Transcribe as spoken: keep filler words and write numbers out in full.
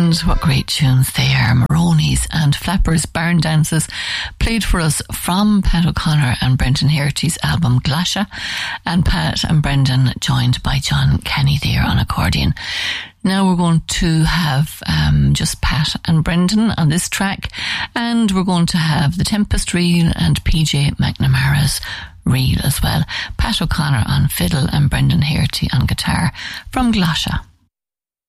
And what great tunes they are. Maroney's and Flappers Barn Dances played for us from Pat O'Connor and Brendan Hearty's album Glasha, and Pat and Brendan joined by John Kenny there on accordion. Now we're going to have um, just Pat and Brendan on this track, and we're going to have the Tempest reel and P J McNamara's reel as well. Pat O'Connor on fiddle and Brendan Hearty on guitar from Glasha.